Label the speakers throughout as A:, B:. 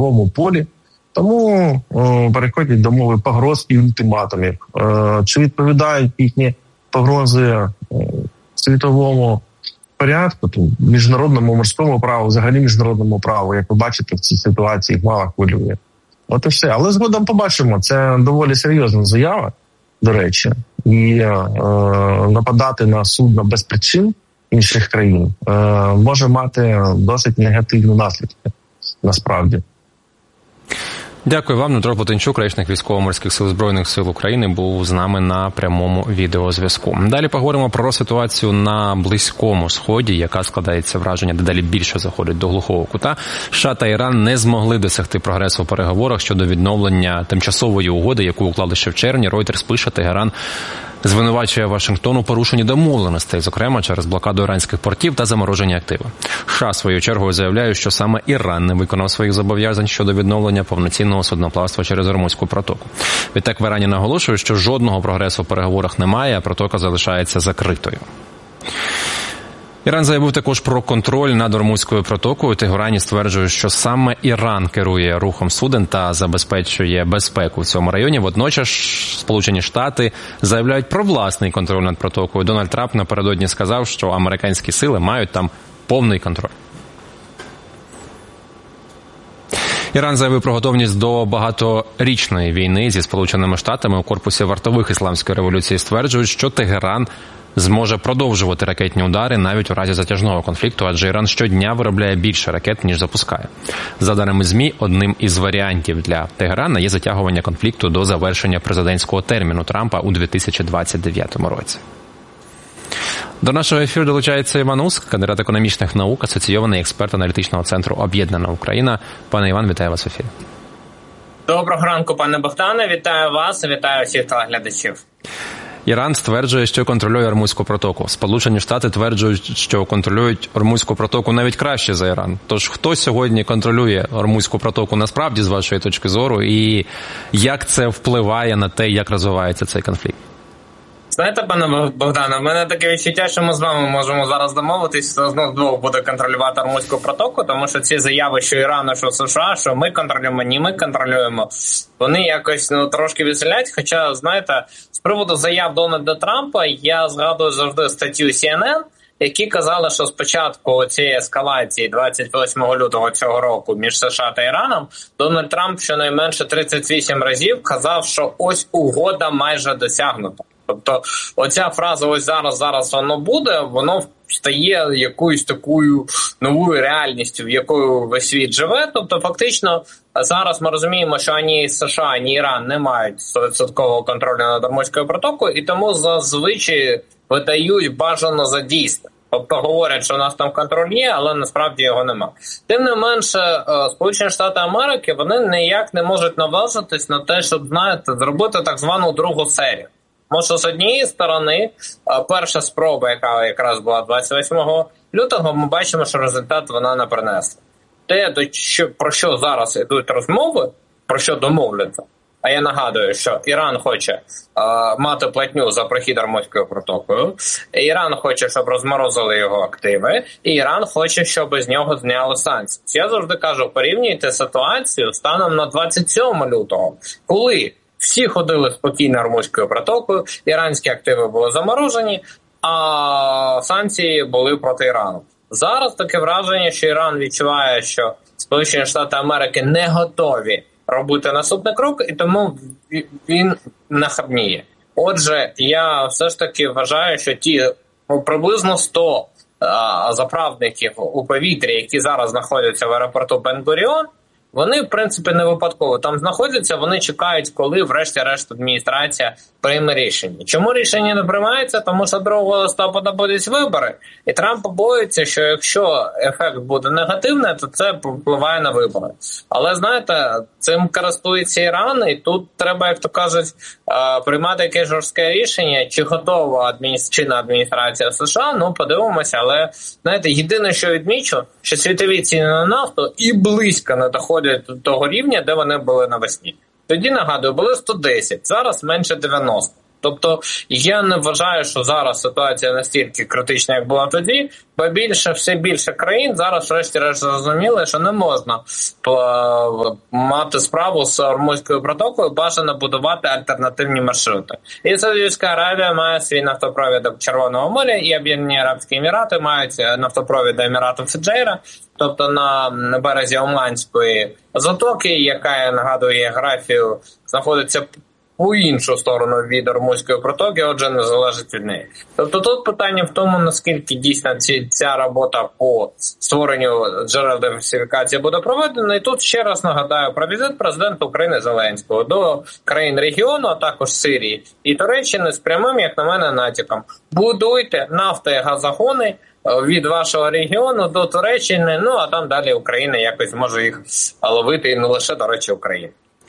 A: ігровому полі. Тому переходять до мови погроз і ультиматумів. Чи відповідають їхні погрози світовому порядку, міжнародному морському праву, взагалі міжнародному праву, як ви бачите, в цій ситуації мало хвилює. От і все. Але згодом побачимо, це доволі серйозна заява, до речі, і нападати на судно без причин інших країн може мати досить негативні наслідки, насправді.
B: Дякую вам. Дмитро Плотенчук, речник Військово-морських сил Збройних сил України, був з нами на прямому відеозв'язку. Далі поговоримо про ситуацію на Близькому Сході, яка, складається враження, дедалі більше заходить до глухого кута. США та Іран не змогли досягти прогресу в переговорах щодо відновлення тимчасової угоди, яку уклали ще в червні. Reuters пише, Тегеран звинувачує Вашингтон у порушенні домовленостей, зокрема через блокаду іранських портів та замороження активів. США, своєю чергою, заявляють, що саме Іран не виконав своїх зобов'язань щодо відновлення повноцінного судноплавства через Ормузьку протоку. Відтак в Ірані наголошують, що жодного прогресу в переговорах немає, а протока залишається закритою. Іран заявив також про контроль над Ормузькою протокою. Тегерані стверджує, що саме Іран керує рухом суден та забезпечує безпеку в цьому районі. Водночас Сполучені Штати заявляють про власний контроль над протокою. Дональд Трамп напередодні сказав, що американські сили мають там повний контроль. Іран заявив про готовність до багаторічної війни зі Сполученими Штатами. У корпусі вартових ісламської революції стверджують, що Тегеран зможе продовжувати ракетні удари навіть у разі затяжного конфлікту, адже Іран щодня виробляє більше ракет, ніж запускає. За даними ЗМІ, одним із варіантів для Тегерана є затягування конфлікту до завершення президентського терміну Трампа у 2029 році. До нашого ефіру долучається Іван Уск, кандидат економічних наук, асоційований експерт аналітичного центру «Об'єднана Україна». Пане Іван, вітаю вас в ефірі.
C: Доброго ранку, пане Богдане. Вітаю вас, вітаю всіх телеглядачів.
B: Іран стверджує, що контролює Ормузьку протоку. Сполучені Штати тверджують, що контролюють Ормузьку протоку навіть краще за Іран. Тож хто сьогодні контролює Ормузьку протоку насправді, з вашої точки зору, і як це впливає на те, як розвивається цей конфлікт?
C: Знаєте, пане Богдане, в мене таке відчуття, що ми з вами можемо зараз домовитись, що з нас двох буде контролювати Ормузьку протоку, тому що ці заяви, що Ірану, що США, що ми контролюємо, ні ми контролюємо, вони якось трошки веселять. Хоча, знаєте, з приводу заяв Дональда Трампа, я згадую завжди статтю CNN, які казали, що спочатку цієї ескалації 28 лютого цього року між США та Іраном Дональд Трамп щонайменше 38 разів казав, що ось угода майже досягнута. Тобто оця фраза «ось зараз воно буде», воно стає якоюсь такою новою реальністю, в якою весь світ живе. Тобто фактично зараз ми розуміємо, що ані США, ані Іран не мають 100% контролю над Ормузькою протокою, і тому зазвичай видають бажано за дійсне. Тобто говорять, що у нас там контроль є, але насправді його нема. Тим не менше, Сполучені Штати Америки, вони ніяк не можуть наважитись на те, щоб, знаєте, зробити так звану другу серію. Тому що з однієї сторони, перша спроба, яка якраз була 28 лютого, ми бачимо, що результат вона не принесла. Те, про що зараз йдуть розмови, про що домовляться, а я нагадую, що Іран хоче мати платню за прохід Ормузькою протокою, Іран хоче, щоб розморозили його активи, і Іран хоче, щоб з нього зняли санкції. Я завжди кажу, порівнюйте ситуацію станом на 27 лютого, коли всі ходили спокійно Ормузькою протокою, іранські активи були заморожені, а санкції були проти Ірану. Зараз таке враження, що Іран відчуває, що Сполучені Штати Америки не готові робити наступний крок, і тому він нахабніє. Отже, я все ж таки вважаю, що ті приблизно 100 заправників у повітрі, які зараз знаходяться в аеропорту Бен-Гуріон, вони, в принципі, не випадково там знаходяться, вони чекають, коли врешті-решт адміністрація прийме рішення. Чому рішення не приймається? Тому що 2 листопада будуть вибори, і Трамп боїться, що якщо ефект буде негативний, то це впливає на вибори. Але, знаєте, цим користується Іран, і тут треба, як то кажуть, приймати якесь жорстке рішення, чи готова чинна адміністрація США, ну, подивимося. Але, знаєте, єдине, що відмічу, що світові ціни на нафту і близько не доходять до того рівня, де вони були навесні. Тоді, нагадую, були 110, зараз менше 90. Тобто я не вважаю, що зараз ситуація настільки критична, як була тоді, бо все більше країн зараз врешті-решт зрозуміли, що не можна мати справу з Ормузькою протокою, бажано будувати альтернативні маршрути. І Саудівська Аравія має свій нафтопровід до Червоного моря, і Об'єднані Арабські Емірати мають нафтопровід до Емірату Фуджейра, тобто на березі Оманської затоки, яка, нагадує географію, знаходиться по іншу сторону від Ормузької протоки, отже, не залежить від неї. Тобто тут питання в тому, наскільки дійсно ця робота по створенню джерел диверсифікації буде проведена. І тут ще раз нагадаю про візит президента України Зеленського до країн регіону, а також Сирії і Туреччини з прямим, як на мене, натяком. Будуйте нафто- і газогони від вашого регіону до Туреччини, ну а там далі Україна якось може їх ловити, і не лише, до речі, Україна.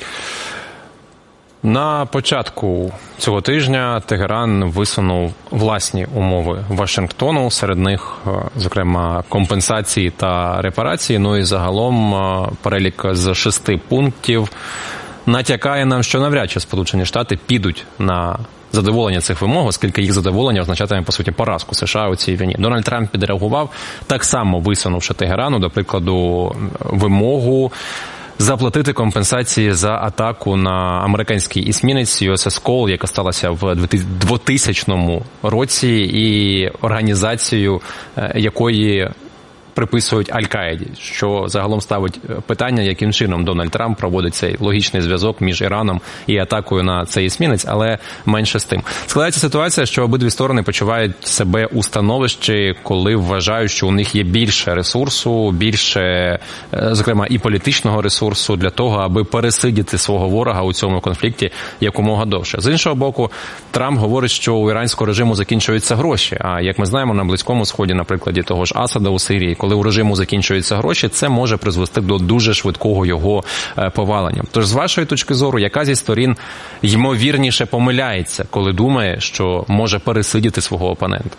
B: На початку цього тижня Тегеран висунув власні умови Вашингтону, серед них, зокрема, компенсації та репарації, ну і загалом перелік з 6 пунктів натякає нам, що навряд чи Сполучені Штати підуть на задоволення цих вимог, оскільки їх задоволення означатиме, по суті, поразку США у цій війні. Дональд Трамп підреагував, так само висунувши Тегерану, до прикладу, вимогу заплатити компенсації за атаку на американський есмінець USS Cole, яка сталася в 2000 році, і організацію якої приписують Аль-Каїді, що загалом ставить питання, яким чином Дональд Трамп проводить цей логічний зв'язок між Іраном і атакою на цей есмінець, але менше з тим. Складається ситуація, що обидві сторони почувають себе у становищі, коли вважають, що у них є більше ресурсу, більше, зокрема, і політичного ресурсу для того, аби пересидіти свого ворога у цьому конфлікті якомога довше. З іншого боку, Трамп говорить, що у іранського режиму закінчуються гроші, а як ми знаємо, на Близькому Сході, на прикладі того ж Асада у Сирії, коли у режиму закінчуються гроші, це може призвести до дуже швидкого його повалення. Тож, з вашої точки зору, яка зі сторін ймовірніше помиляється, коли думає, що може пересидіти свого опонента?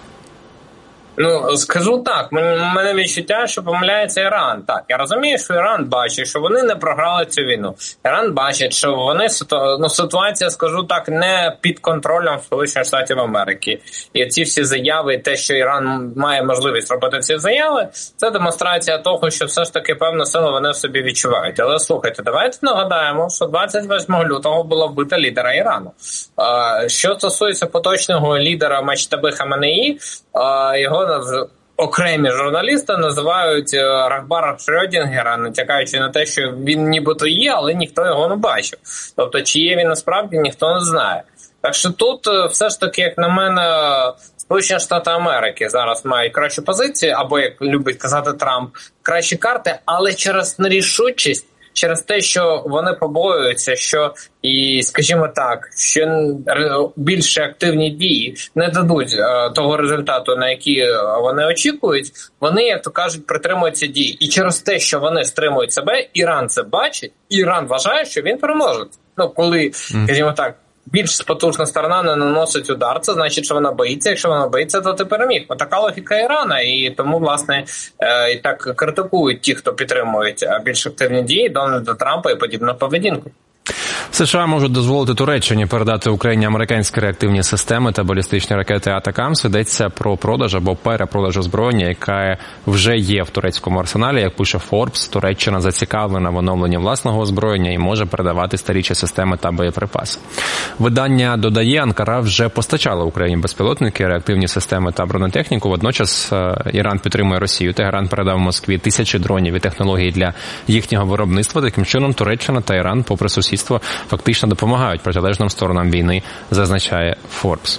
C: Ну, скажу так, у мене відчуття, що помиляється Іран. Так, я розумію, що Іран бачить, що вони не програли цю війну. Іран бачить, що вони, ситуація, скажу так, не під контролем Сполучених Штатів Америки. І ці всі заяви, те, що Іран має можливість робити ці заяви, це демонстрація того, що все ж таки певну силу вони в собі відчувають. Але слухайте, давайте нагадаємо, що 28 лютого було вбито лідера Ірану. Що стосується поточного лідера Мечтаби Хаменеї, його окремі журналісти називають Рахбар Шрёдінгера, натякаючи на те, що він нібито є, але ніхто його не бачив. Тобто, чи є він насправді, ніхто не знає. Так що тут все ж таки, як на мене, Сполучені Штати Америки зараз мають кращу позицію, або, як любить казати Трамп, кращі карти, але через нерішучість, через те, що вони побоюються, що і, скажімо так, що більше активні дії не дадуть того результату, на який вони очікують, вони, як то кажуть, притримуються дій. І через те, що вони стримують себе, Іран це бачить, і Іран вважає, що він переможе. Ну, коли, скажімо так, більш потужна сторона не наносить удар, це значить, що вона боїться. Якщо вона боїться, то ти переміг. Отака логіка Ірана. І тому, власне, і так критикують ті, хто підтримують більш активні дії Дональда Трампа і подібну поведінку.
B: США можуть дозволити Туреччині передати Україні американські реактивні системи та балістичні ракети «Атакамс». Йдеться про продаж або перепродаж озброєння, яке вже є в турецькому арсеналі. Як пише Forbes, Туреччина зацікавлена в оновленні власного озброєння і може передавати старіші системи та боєприпаси. Видання додає, Анкара вже постачала Україні безпілотники, реактивні системи та бронетехніку. Водночас Іран підтримує Росію. Тегеран передав Москві тисячі дронів і технологій для їхнього виробництва. Таким чином, Туреччина та Іран, попри сусідство, фактично допомагають протилежним сторонам війни, зазначає Forbes.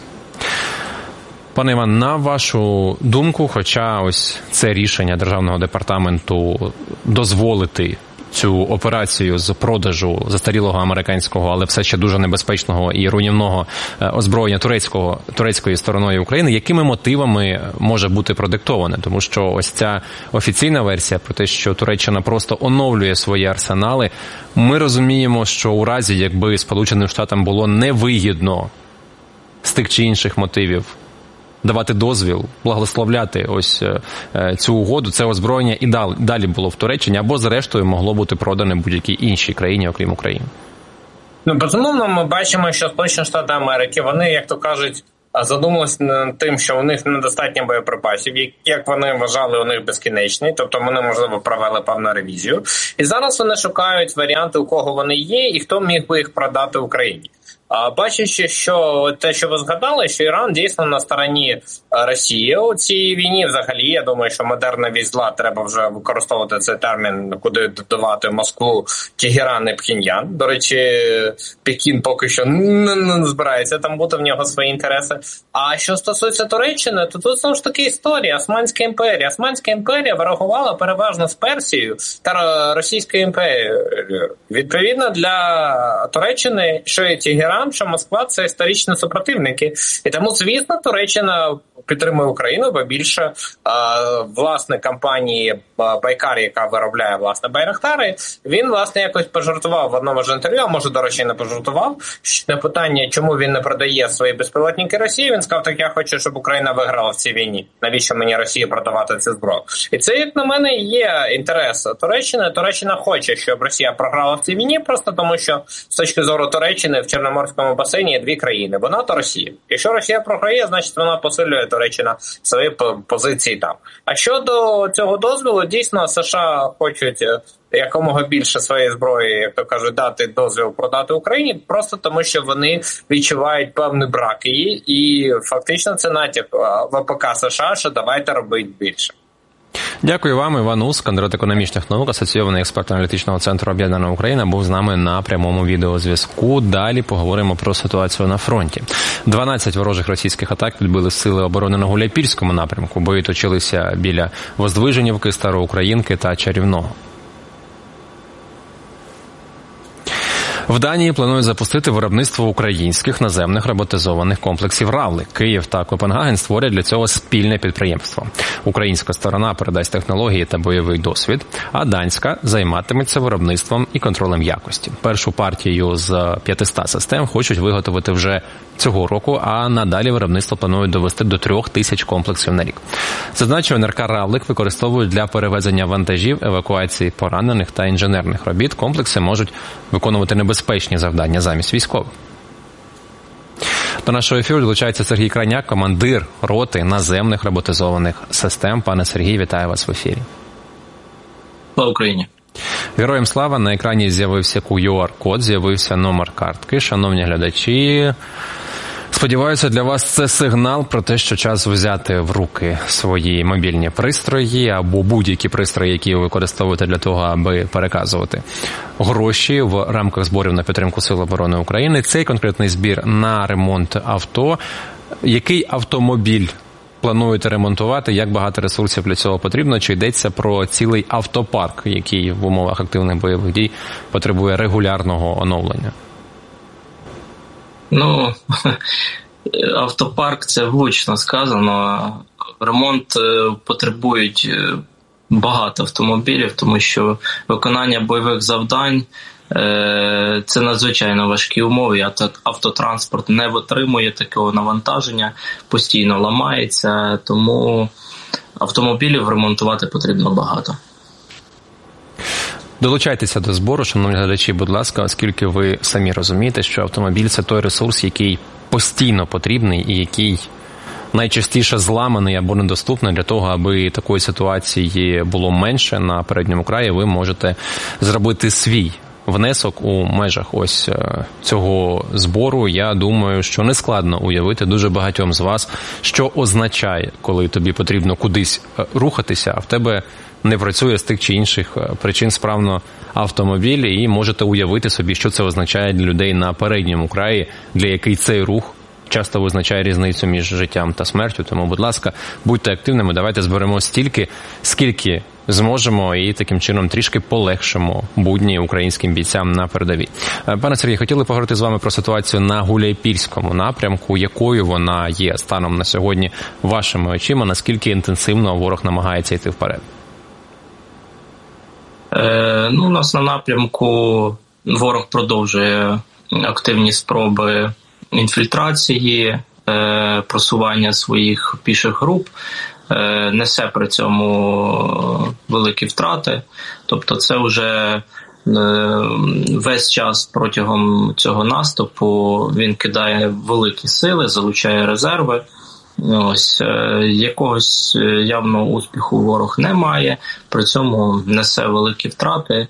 B: Пане Іван, на вашу думку, хоча ось це рішення Державного департаменту дозволити цю операцію з продажу застарілого американського, але все ще дуже небезпечного і руйнівного озброєння турецькою стороною України, якими мотивами може бути продиктоване? Тому що ось ця офіційна версія про те, що Туреччина просто оновлює свої арсенали, ми розуміємо, що у разі, якби Сполученим Штатам було невигідно з тих чи інших мотивів давати дозвіл, благословляти ось цю угоду, це озброєння і далі було в Туреччині, або зрештою могло бути продане будь-якій іншій країні, окрім України.
C: Безумовно, ми бачимо, що Сполучені Штати Америки, вони, як то кажуть, задумалися над тим, що у них недостатньо боєприпасів, як вони вважали, у них безкінечний, тобто вони, можливо, провели певну ревізію. І зараз вони шукають варіанти, у кого вони є, і хто міг би їх продати Україні. Бачачи, що те, що ви згадали, що Іран дійсно на стороні Росії у цій війні, взагалі, я думаю, що модерна вісь зла, треба вже використовувати цей термін, куди додавати Москву, Тегеран і Пхеньян. До речі, Пекін поки що не збирається там бути, в нього свої інтереси. А що стосується Туреччини, то тут знову ж таки історія, Османська імперія. Османська імперія ворогувала переважно з Персією та Російською імперією. Відповідно, для Туреччини, що є Тегеран, що Москва – це історичні супротивники. І тому, звісно, Туреччина підтримує Україну, бо більше власник компанії Байкар, яка виробляє, власне, Байрактари, він, власне, якось пожартував в одному з інтерв'ю, а може, до речі, не пожартував, на питання, чому він не продає свої безпілотники Росії, він сказав, так я хочу, щоб Україна виграла в цій війні. Навіщо мені Росії продавати цю зброю? І це, як на мене, є інтерес Туреччини. Туреччина хоче, щоб Росія програла в цій війні, просто тому що, з точки зору Туреччини, в Чорноморському басейні є дві країни, вона та Росія. Якщо Росія програє, значить вона посилює Туреччина свої позиції там. А щодо цього дозволу, дійсно США хочуть якомога більше своєї зброї, як то кажуть, дати дозвіл продати Україні, просто тому що вони відчувають певний брак її, і фактично це натяк ВПК США, що давайте робити більше.
B: Дякую вам. Іван Ус, кандидат економічних наук, асоційований експертно-аналітичного центру «Об'єднана Україна», був з нами на прямому відеозв'язку. Далі поговоримо про ситуацію на фронті. 12 ворожих російських атак підбили сили оборони на Гуляйпільському напрямку. Бої точилися біля Воздвиженівки, Староукраїнки та Чарівного. В Данії планують запустити виробництво українських наземних роботизованих комплексів «Равлик». Київ та Копенгаген створять для цього спільне підприємство. Українська сторона передасть технології та бойовий досвід, а данська займатиметься виробництвом і контролем якості. Першу партію з 500 систем хочуть виготовити вже цього року, а надалі виробництво планують довести до 3000 комплексів на рік. Зазначу, НРК «Равлик» використовують для перевезення вантажів, евакуації поранених та інженерних робіт. Комплекси можуть виконувати небезпечні завдання замість військових. До нашого ефіру долучається Сергій Крайняк, командир роти наземних роботизованих систем. Пане Сергій, вітаю вас в ефірі.
D: Слава Україні.
B: Героям слава. На екрані з'явився QR-код, з'явився номер картки. Шановні глядачі, сподіваюся, для вас це сигнал про те, що час взяти в руки свої мобільні пристрої або будь-які пристрої, які ви використовуєте для того, аби переказувати гроші в рамках зборів на підтримку Сил оборони України. Цей конкретний збір на ремонт авто. Який автомобіль плануєте ремонтувати? Як багато ресурсів для цього потрібно? Чи йдеться про цілий автопарк, який в умовах активних бойових дій потребує регулярного оновлення?
D: Ну, автопарк – це влучно сказано. Ремонт потребують багато автомобілів, тому що виконання бойових завдань – це надзвичайно важкі умови. Автотранспорт не витримує такого навантаження, постійно ламається, тому автомобілів ремонтувати потрібно багато.
B: Долучайтеся до збору, шановні глядачі, будь ласка, оскільки ви самі розумієте, що автомобіль – це той ресурс, який постійно потрібний і який найчастіше зламаний або недоступний. Для того, аби такої ситуації було менше на передньому краї, ви можете зробити свій внесок у межах ось цього збору. Я думаю, що не складно уявити дуже багатьом з вас, що означає, коли тобі потрібно кудись рухатися, а в тебе не працює з тих чи інших причин справно автомобіль, і можете уявити собі, що це означає для людей на передньому краї, для яких цей рух часто визначає різницю між життям та смертю. Тому, будь ласка, будьте активними, давайте зберемо стільки, скільки зможемо, і таким чином трішки полегшимо будні українським бійцям на передовій. Пане Сергій, хотіли поговорити з вами про ситуацію на Гуляйпільському напрямку. Якою вона є станом на сьогодні вашими очима? Наскільки інтенсивно ворог намагається йти вперед?
D: У нас на напрямку ворог продовжує активні спроби інфільтрації, просування своїх піших груп, несе при цьому великі втрати. Тобто це вже весь час протягом цього наступу він кидає великі сили, залучає резерви. Ось, якогось явного успіху ворог не має, при цьому несе великі втрати.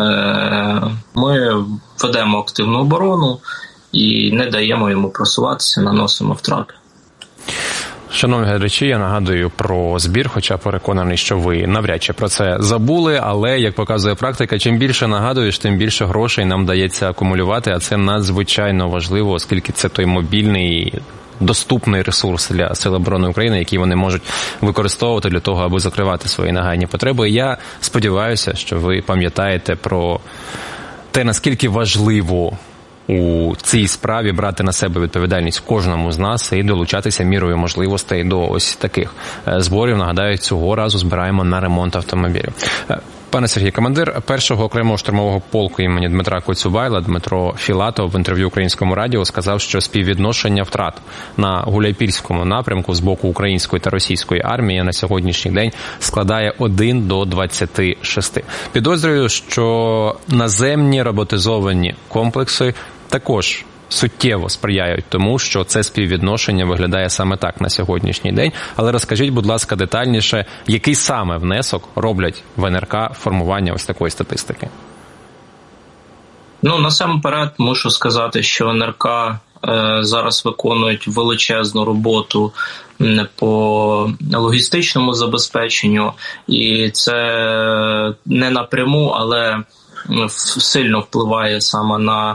D: Ми ведемо активну оборону і не даємо йому просуватися, наносимо втрати.
B: Шановні глядачі, я нагадую про збір, хоча переконаний, що ви навряд чи про це забули, але, як показує практика, чим більше нагадуєш, тим більше грошей нам дається акумулювати, а це надзвичайно важливо, оскільки це той мобільний, доступний ресурс для Сил оборони України, який вони можуть використовувати для того, аби закривати свої нагальні потреби. І я сподіваюся, що ви пам'ятаєте про те, наскільки важливо у цій справі брати на себе відповідальність кожному з нас і долучатися мірою можливостей до ось таких зборів. Нагадаю, цього разу збираємо на ремонт автомобілів. Пане Сергій, командир першого окремого штурмового полку імені Дмитра Коцюбайла Дмитро Філатов в інтерв'ю Українському радіо сказав, що співвідношення втрат на Гуляйпільському напрямку з боку української та російської армії на сьогоднішній день складає 1 до 26. Підозрюю, що наземні роботизовані комплекси також суттєво сприяють тому, що це співвідношення виглядає саме так на сьогоднішній день. Але розкажіть, будь ласка, детальніше, який саме внесок роблять в НРК формування ось такої статистики?
D: Насамперед мушу сказати, що НРК зараз виконують величезну роботу по логістичному забезпеченню, і це не напряму, але сильно впливає саме на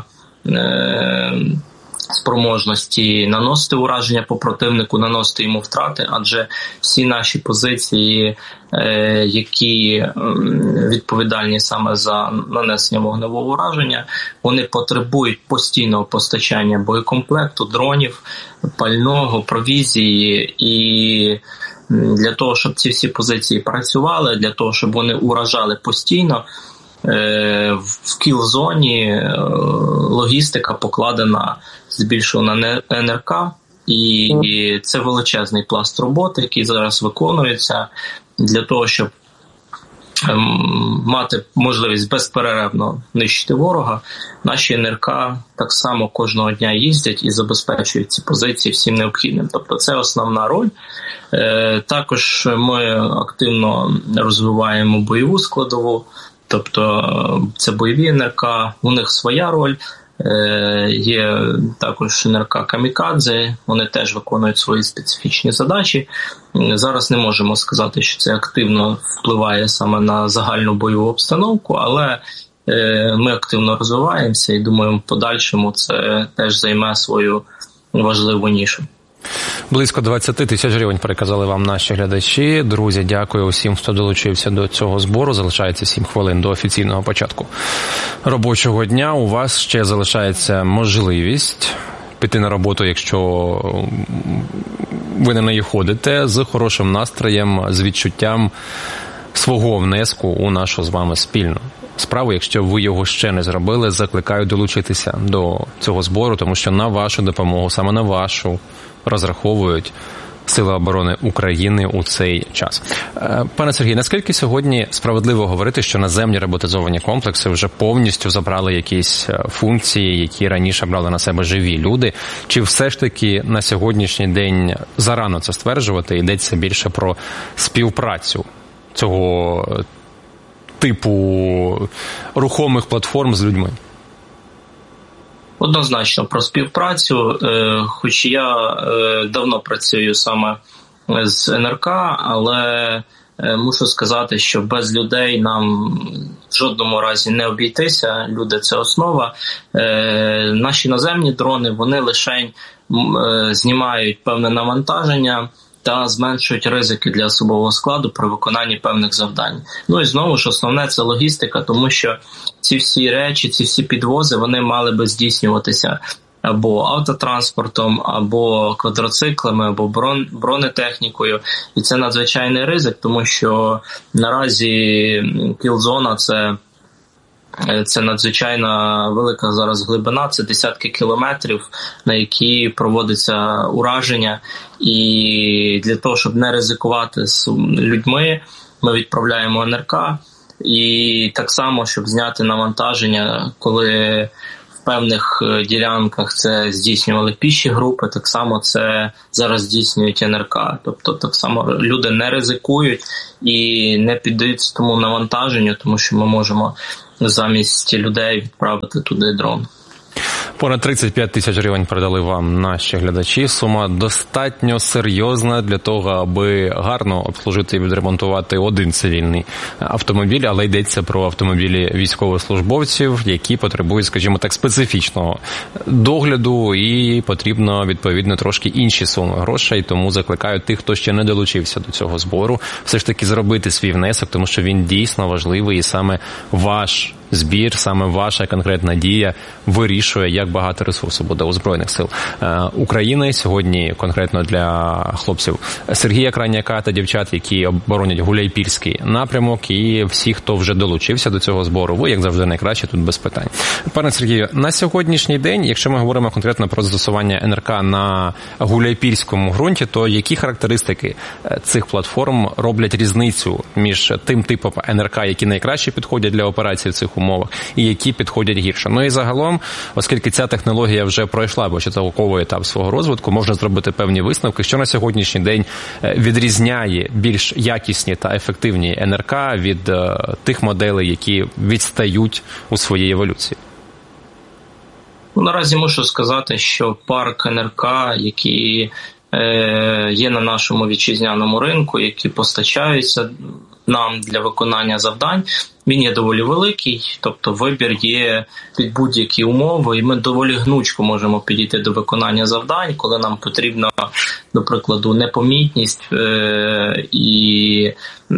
D: спроможності наносити ураження по противнику, наносити йому втрати, адже всі наші позиції, які відповідальні саме за нанесення вогневого ураження, вони потребують постійного постачання боєкомплекту, дронів, пального, провізії, і для того, щоб ці всі позиції працювали, для того, щоб вони уражали постійно, в кіл-зоні логістика покладена здебільшого на НРК, і це величезний пласт роботи, який зараз виконується для того, щоб мати можливість безперервно нищити ворога. Наші НРК так само кожного дня їздять і забезпечують ці позиції всім необхідним. Тобто це основна роль. Також ми активно розвиваємо бойову складову. Тобто це бойові НРК, у них своя роль, є також НРК «Камікадзе», вони теж виконують свої специфічні задачі. Зараз не можемо сказати, що це активно впливає саме на загальну бойову обстановку, але ми активно розвиваємося і думаємо, в подальшому це теж займе свою важливу нішу.
B: Близько 20 тисяч гривень переказали вам наші глядачі. Друзі, дякую усім, хто долучився до цього збору. Залишається 7 хвилин до офіційного початку робочого дня. У вас ще залишається можливість піти на роботу, якщо ви на неї ходите, з хорошим настроєм, з відчуттям свого внеску у нашу з вами спільну справу. Якщо ви його ще не зробили, закликаю долучитися до цього збору, тому що на вашу допомогу, саме на вашу, розраховують Сили оборони України у цей час. Пане Сергій, наскільки сьогодні справедливо говорити, що наземні роботизовані комплекси вже повністю забрали якісь функції, які раніше брали на себе живі люди? Чи все ж таки на сьогоднішній день зарано це стверджувати, йдеться більше про співпрацю цього типу рухомих платформ з людьми?
D: Однозначно про співпрацю, хоч я давно працюю саме з НРК, але мушу сказати, що без людей нам в жодному разі не обійтися. Люди – це основа. Наші наземні дрони, вони лише знімають певне навантаження та зменшують ризики для особового складу при виконанні певних завдань. І знову ж основне – це логістика, тому що ці всі речі, ці всі підвози, вони мали би здійснюватися або автотранспортом, або квадроциклами, або бронетехнікою. І це надзвичайний ризик, тому що наразі кіл-зона – це надзвичайно велика зараз глибина, це десятки кілометрів, на які проводиться ураження. І для того, щоб не ризикувати з людьми, ми відправляємо НРК. І так само, щоб зняти навантаження, коли в певних ділянках це здійснювали піші групи, так само це зараз здійснюють НРК. Тобто так само люди не ризикують і не піддаються тому навантаженню, тому що ми можемо замість людей відправити туди дрон.
B: Понад 35 тисяч гривень передали вам наші глядачі. Сума достатньо серйозна для того, аби гарно обслужити і відремонтувати один цивільний автомобіль, але йдеться про автомобілі військовослужбовців, які потребують, скажімо так, специфічного догляду, і потрібно, відповідно, трошки інші суми грошей. Тому закликаю тих, хто ще не долучився до цього збору, все ж таки зробити свій внесок, тому що він дійсно важливий, і саме ваш збір, саме ваша конкретна дія вирішує, як багато ресурсу буде у Збройних сил України. Сьогодні конкретно для хлопців Сергія Краняка та дівчат, які оборонять Гуляйпільський напрямок, і всі, хто вже долучився до цього збору, ви, як завжди, найкраще, тут без питань. Пане Сергію, на сьогоднішній день, якщо ми говоримо конкретно про застосування НРК на Гуляйпільському ґрунті, то які характеристики цих платформ роблять різницю між тим типом НРК, які найкраще підходять для операцій в цих умовах, і які підходять гірше? Ну і загалом, оскільки ця технологія вже пройшла початковий етап свого розвитку, можна зробити певні висновки, що на сьогоднішній день відрізняє більш якісні та ефективні НРК від тих моделей, які відстають у своїй еволюції.
D: Наразі мушу сказати, що парк НРК, які є на нашому вітчизняному ринку, які постачаються нам для виконання завдань, він є доволі великий, тобто вибір є під будь-які умови, і ми доволі гнучко можемо підійти до виконання завдань, коли нам потрібна, до прикладу, непомітність, і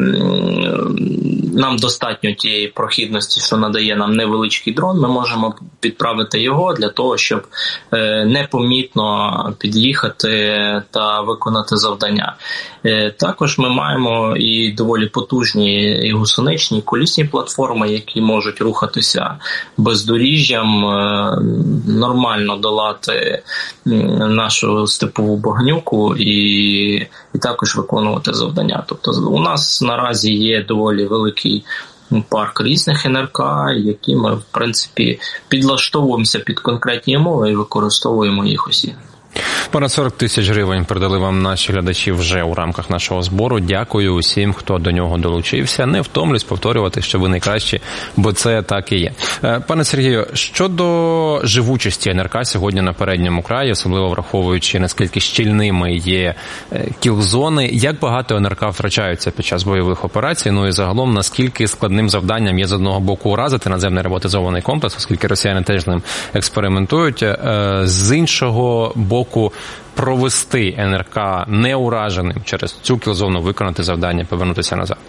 D: нам достатньо тієї прохідності, що надає нам невеличкий дрон, ми можемо відправити його для того, щоб непомітно під'їхати та виконати завдання. Також ми маємо і доволі потужні і гусеничні, і колісні платформи, які можуть рухатися бездоріжжям, нормально долати нашу степову багнюку і також виконувати завдання. Тобто у нас наразі є доволі великий парк різних НРК, які ми, в принципі, підлаштовуємося під конкретні умови і використовуємо їх усі.
B: Понад 40 тисяч гривень передали вам наші глядачі вже у рамках нашого збору. Дякую усім, хто до нього долучився. Не втомлюсь повторювати, що ви найкращі, бо це так і є. Пане Сергію, щодо живучості НРК сьогодні на передньому краї, особливо враховуючи, наскільки щільними є кіл-зони, як багато НРК втрачаються під час бойових операцій, ну і загалом, наскільки складним завданням є з одного боку уразити наземний роботизований комплекс, оскільки росіяни теж з ним експериментують, з іншого боку провести НРК неураженим через цю кіл-зону, виконати завдання, повернутися назад?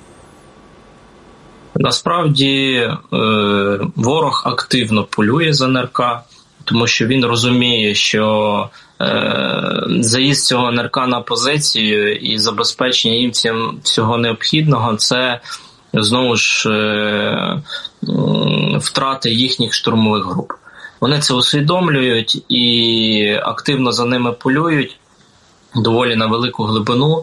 D: Насправді ворог активно полює з НРК, тому що він розуміє, що заїзд цього НРК на позицію і забезпечення їм всього необхідного – це знову ж втрати їхніх штурмових груп. Вони це усвідомлюють і активно за ними полюють доволі на велику глибину.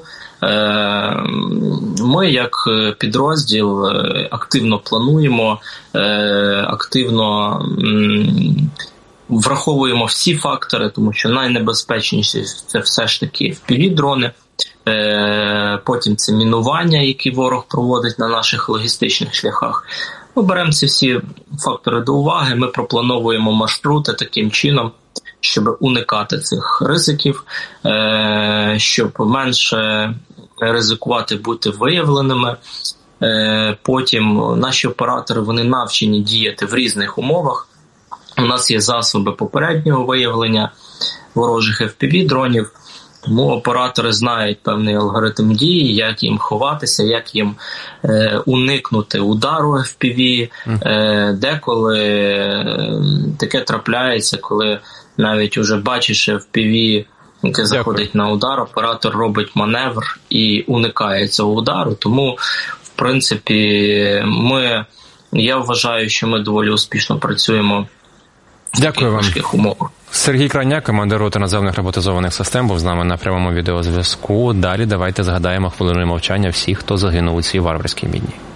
D: Ми, як підрозділ, активно плануємо, активно враховуємо всі фактори, тому що найнебезпечніші – це все ж таки FPV-дрони, потім це мінування, які ворог проводить на наших логістичних шляхах. Ми беремо ці всі фактори до уваги, ми проплановуємо маршрути таким чином, щоб уникати цих ризиків, щоб менше ризикувати бути виявленими. Потім наші оператори, вони навчені діяти в різних умовах. У нас є засоби попереднього виявлення ворожих FPV-дронів, тому оператори знають певний алгоритм дії, як їм ховатися, як їм уникнути удару FPV. Деколи таке трапляється, коли навіть уже бачиш FPV, яке заходить на удар, оператор робить маневр і уникає цього удару. Тому, в принципі, я вважаю, що ми доволі успішно працюємо в таких важких умовах.
B: Сергій Краняк, командир роти наземних роботизованих систем, був з нами на прямому відеозв'язку. Далі давайте згадаємо хвилиною мовчання всіх, хто загинув у цій варварській війні.